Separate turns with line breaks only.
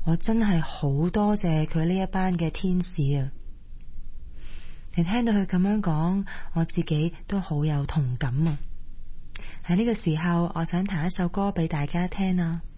我真係好多謝佢呢一班嘅天使啊！你聽到佢咁樣講，我自己都好有同感啊！喺呢個時候，我想彈一首歌俾大家聽啊！